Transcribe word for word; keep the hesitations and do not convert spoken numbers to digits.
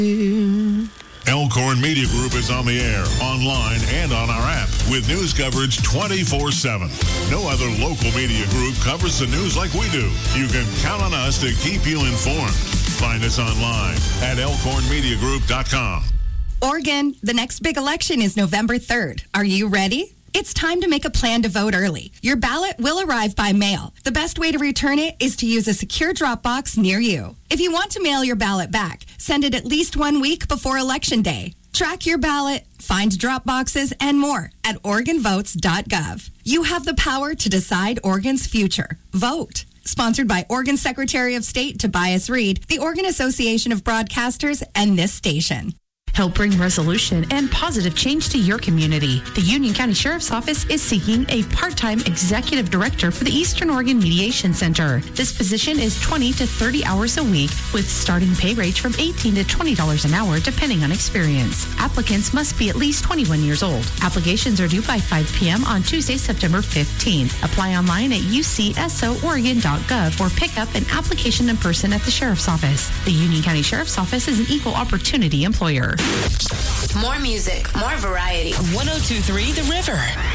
Elkhorn Media Group is on the air, online, and on our app with news coverage twenty-four seven. No other local media group covers the news like we do. You can count on us to keep you informed. Find us online at elkhorn media group dot com. Oregon, the next big election is November third. Are you ready? It's time to make a plan to vote early. Your ballot will arrive by mail. The best way to return it is to use a secure drop box near you. If you want to mail your ballot back, send it at least one week before Election Day. Track your ballot, find drop boxes, and more at oregon votes dot gov. You have the power to decide Oregon's future. Vote. Sponsored by Oregon Secretary of State Tobias Reed, the Oregon Association of Broadcasters, and this station. Help bring resolution and positive change to your community. The Union County Sheriff's Office is seeking a part-time executive director for the Eastern Oregon Mediation Center. This position is twenty to thirty hours a week with starting pay rates from eighteen to twenty dollars an hour depending on experience. Applicants must be at least twenty-one years old. Applications are due by five p.m. on Tuesday, September fifteenth. Apply online at u c s o oregon dot gov or pick up an application in person at the Sheriff's Office. The Union County Sheriff's Office is an equal opportunity employer. More music, more variety. one oh two point three The River.